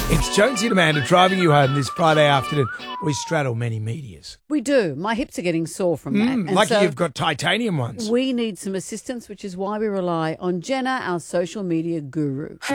It's Jonesy and Amanda driving you home this Friday afternoon. We straddle many medias. We do. My hips are getting sore from that. And Lucky so you've got titanium ones. we need some assistance, which is why we rely on Jenna, our social media guru.